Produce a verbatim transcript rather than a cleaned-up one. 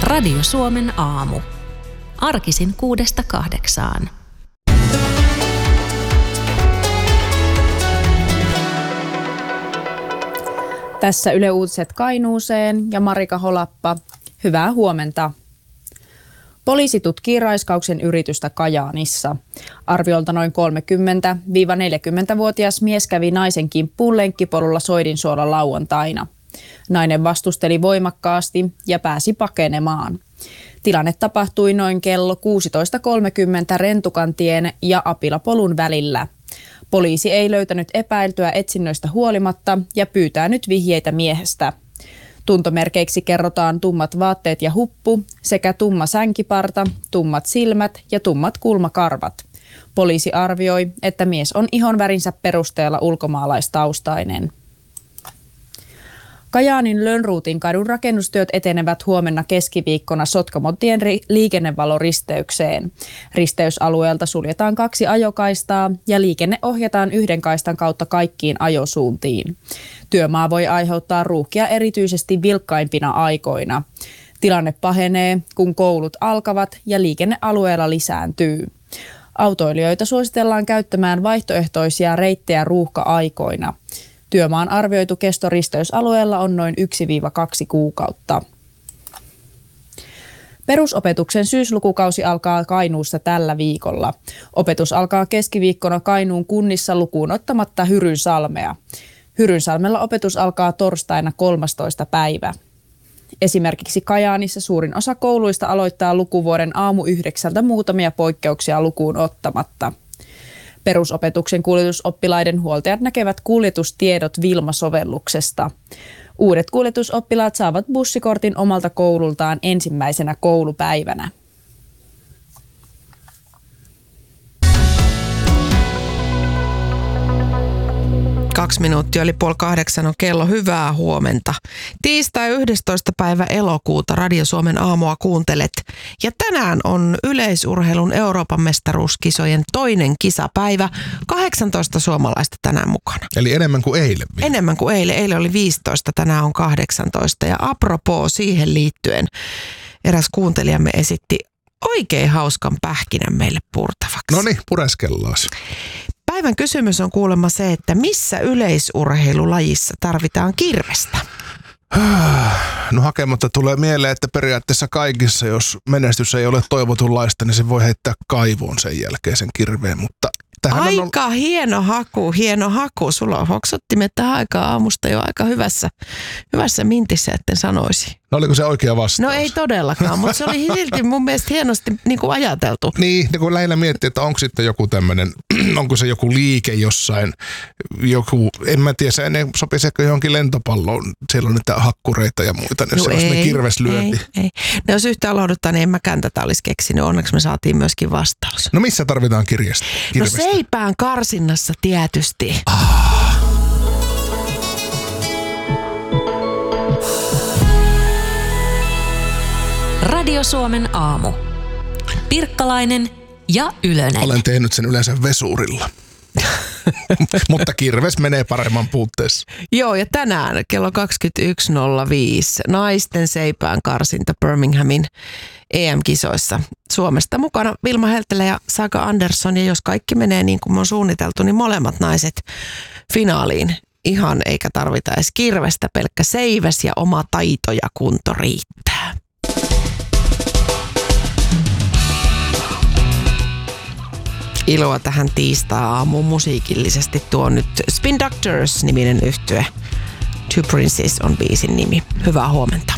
Radio Suomen aamu. Arkisin kuudesta kahdeksaan. Tässä Yle Uutiset Kainuuseen ja Marika Holappa. Hyvää huomenta. Poliisi tutkii raiskauksen yritystä Kajaanissa. Arviolta noin kolmekymmentä-neljäkymmentävuotias mies kävi naisen kimppuun lenkkipolulla Soidinsuolla lauantaina. Nainen vastusteli voimakkaasti ja pääsi pakenemaan. Tilanne tapahtui noin kello kuusitoista kolmekymmentä Rentukantien ja Apilapolun välillä. Poliisi ei löytänyt epäiltyä etsinnöistä huolimatta ja pyytää nyt vihjeitä miehestä. Tuntomerkeiksi kerrotaan tummat vaatteet ja huppu sekä tumma sänkiparta, tummat silmät ja tummat kulmakarvat. Poliisi arvioi, että mies on ihonvärinsä perusteella ulkomaalaistaustainen. Kajaanin Lönnruutin kadun rakennustyöt etenevät huomenna keskiviikkona Sotkamontien ri- liikennevaloristeykseen. Risteysalueelta suljetaan kaksi ajokaistaa ja liikenne ohjataan yhden kaistan kautta kaikkiin ajosuuntiin. Työmaa voi aiheuttaa ruuhkia erityisesti vilkkaimpina aikoina. Tilanne pahenee, kun koulut alkavat ja liikennealueella lisääntyy. Autoilijoita suositellaan käyttämään vaihtoehtoisia reittejä ruuhka-aikoina. Työmaan arvioitu kesto risteysalueella on noin yksi kaksi kuukautta. Perusopetuksen syyslukukausi alkaa Kainuussa tällä viikolla. Opetus alkaa keskiviikkona Kainuun kunnissa lukuun ottamatta Hyrynsalmea. Hyrynsalmella opetus alkaa torstaina kolmastoista päivä. Esimerkiksi Kajaanissa suurin osa kouluista aloittaa lukuvuoden aamu yhdeksältä muutamia poikkeuksia lukuun ottamatta. Perusopetuksen kuljetusoppilaiden huoltajat näkevät kuljetustiedot Vilma-sovelluksesta. Uudet kuljetusoppilaat saavat bussikortin omalta koulultaan ensimmäisenä koulupäivänä. Kaksi minuuttia oli puoli kahdeksan on kello. Hyvää huomenta. Tiistai yhdestoista päivä elokuuta Radio Suomen aamua kuuntelet. Ja tänään on yleisurheilun Euroopan mestaruuskisojen toinen kisapäivä. kahdeksantoista suomalaista tänään mukana. Eli enemmän kuin eilen. Vielä. Enemmän kuin eilen. Eilen oli viisitoista, tänään on kahdeksantoista. Ja apropos siihen liittyen eräs kuuntelijamme esitti oikein hauskan pähkinän meille purtavaksi. No niin, pureskellaan. Päivän kysymys on kuulemma se, että missä yleisurheilulajissa tarvitaan kirvestä? No hakematta tulee mieleen, että periaatteessa kaikissa, jos menestys ei ole toivotunlaista, niin se voi heittää kaivoon sen jälkeen sen kirveen, mutta aika on... hieno haku, hieno haku. Sulla on hoksottimet tähän aikaan aamusta jo aika hyvässä, hyvässä mintissä, etten sanoisi. No oliko se oikea vastaus? No ei todellakaan, mutta se oli silti mun mielestä hienosti niin kuin ajateltu. Niin, niin kun lähinnä miettii, että onko sitten joku tämmöinen, onko se joku liike jossain, joku, en mä tiedä, se ennen sopisi ehkä johonkin lentopalloon, siellä on niitä hakkureita ja muita, niin no se olisi kirveslyönti. Ei, ei. No jos yhtään lohduttaa, niin en mäkään tätä olisi keksinyt, onneksi me saatiin myöskin vastaus. No missä tarvitaan kirjestä? kirvestä? No seipään karsinnassa tietysti. Ah. Radio Suomen aamu. Pirkkalainen ja Ylönen. Olen tehnyt sen yleensä vesurilla. Mutta kirves menee paremman puutteessa. Joo, ja tänään kello kaksikymmentäyksi nolla viisi naisten seipään karsinta Birminghamin E M-kisoissa. Suomesta mukana Vilma Heltelä ja Saga Andersson, ja jos kaikki menee niin kuin on suunniteltu, niin molemmat naiset finaaliin. Ihan eikä tarvita edes kirvestä, pelkkä seiväs ja oma taito ja kunto riittää. Iloa tähän tiistai-aamuun musiikillisesti tuo nyt Spin Doctors-niminen yhtye. Two Princes on biisin nimi. Hyvää huomenta.